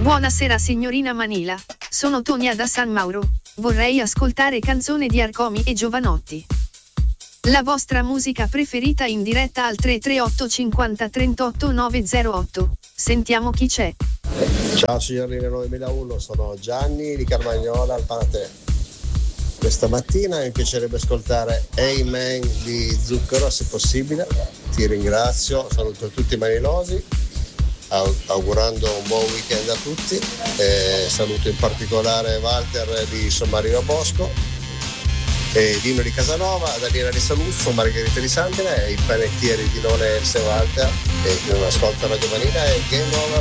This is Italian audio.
Buonasera signorina Manila, sono Tonia da San Mauro, vorrei ascoltare canzone di Arcomi e Giovanotti. La vostra musica preferita in diretta al 338 50 38 908, sentiamo chi c'è. Ciao signorina 9001, sono Gianni di Carmagnola al Panatè. Questa mattina mi piacerebbe ascoltare Amen di Zucchero se possibile. Ti ringrazio, saluto tutti i manilosi, augurando un buon weekend a tutti, e saluto in particolare Walter di Sommario Bosco, e Dino di Casanova, Daniela di Saluzzo, Margherita di Santena e i panettieri di None e Walter, e non ascolta Radio Manila e Game Over.